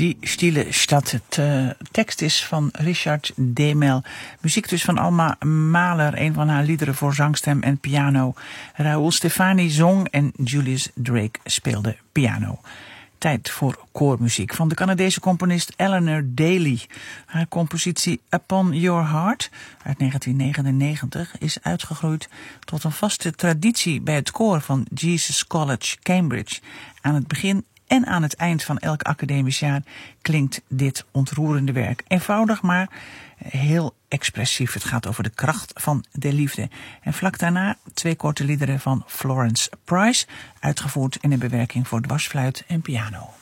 Die stille stad. De tekst is van Richard Demel. Muziek dus van Alma Mahler, een van haar liederen voor zangstem en piano. Raoul Stefani zong en Julius Drake speelde piano. Tijd voor koormuziek van de Canadese componist Eleanor Daly. Haar compositie Upon Your Heart uit 1999 is uitgegroeid tot een vaste traditie bij het koor van Jesus College, Cambridge. Aan het begin en aan het eind van elk academisch jaar klinkt dit ontroerende werk. Eenvoudig, maar heel expressief. Het gaat over de kracht van de liefde. En vlak daarna 2 korte liederen van Florence Price, uitgevoerd in een bewerking voor dwarsfluit en piano.